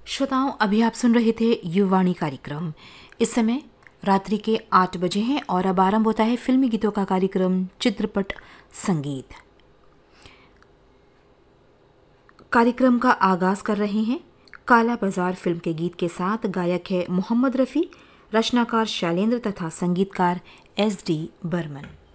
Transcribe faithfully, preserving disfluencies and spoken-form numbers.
श्रोताओं, अभी आप सुन रहे थे युवाणी कार्यक्रम। इस समय रात्रि के आठ बजे हैं और अब आरंभ होता है फिल्मी गीतों का कार्यक्रम चित्रपट संगीत। कार्यक्रम का आगाज कर रहे हैं काला बाजार फिल्म के गीत के साथ। गायक है मोहम्मद रफ़ी, रचनाकार शैलेंद्र तथा संगीतकार एस डी बर्मन।